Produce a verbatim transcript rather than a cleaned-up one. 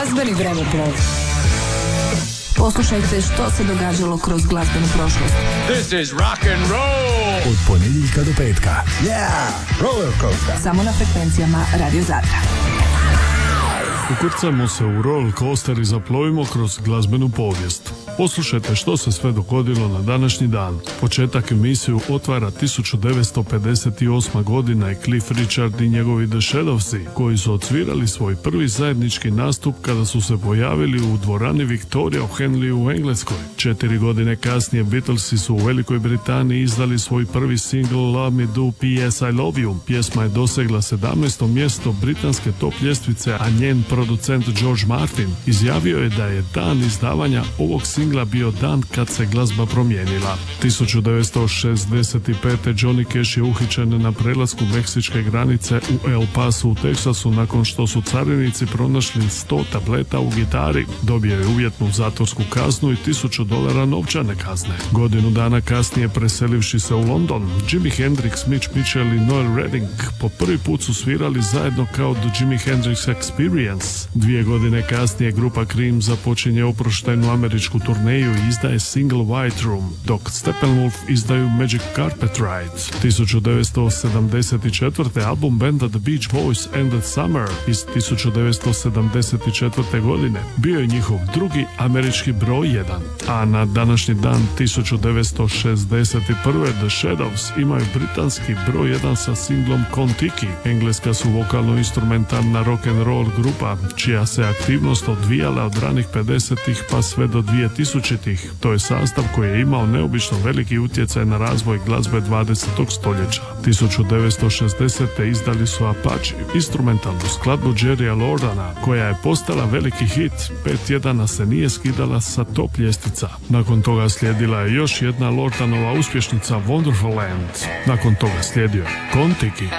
Glazbeni vremeplov. Poslušajte što se događalo kroz glazbenu prošlost. This is rock and roll. Od ponedjeljka do petka. Yeah, roller coaster. Samo na frekvencijama Radio Zadra. Ukrcamo se u roller coaster i zaplovimo kroz glazbenu povijest. Poslušajte što se sve dogodilo na današnji dan. Početak emisiju otvara tisuću devetsto pedeset osma godina i Cliff Richard i njegovi The Shadowsi, koji su odsvirali svoj prvi zajednički nastup kada su se pojavili u dvorani Victoria u Henley u Engleskoj. Četiri godine kasnije Beatlesi su u Velikoj Britaniji izdali svoj prvi single Love Me Do P S I Love You. Pjesma je dosegla sedamnaesto mjesto britanske top ljestvice, a njen producent George Martin izjavio je da je dan izdavanja ovog singla bio dan kad se glazba promijenila. tisuću devetsto šezdeset pete. Johnny Cash je uhićen na prelasku meksičke granice u El Pasu u Teksasu nakon što su carinici pronašli sto tableta u gitari. Dobio je uvjetnu zatvorsku kaznu i tisuću dolara novčane kazne. Godinu dana kasnije, preselivši se u London, Jimi Hendrix, Mitch Mitchell i Noel Redding po prvi put su svirali zajedno kao The Jimi Hendrix Experience. Dvije godine kasnije grupa Cream započinje oproštenu američku turneju i izdaje single White Room, dok Steppenwolf izdaju Magic Carpet Ride. tisuću devetsto sedamdeset četvrte. album benda The Beach Boys Ended Summer iz tisuću devetsto sedamdeset četvrte. godine bio je njihov drugi američki broj jedan. A na današnji dan tisuću devetsto šezdeset prve. The Shadows imaju britanski broj jedan sa singlom Kon-Tiki. Engleska su vokalno-instrumentalna rock and roll grupa čija se aktivnost odvijala od ranih pedesetih pa sve do dvije tisućitih. To je sastav koji je imao neobično veliki utjecaj na razvoj glazbe dvadesetog stoljeća. tisuću devetsto šezdesete. izdali su Apache, instrumentalnu skladbu Jerrya Lordana, koja je postala veliki hit. Pet tjedana se nije skidala sa top ljestvica. Nakon toga slijedila je još jedna Lordanova uspješnica Wonderful Land. Nakon toga slijedio Kon-Tiki.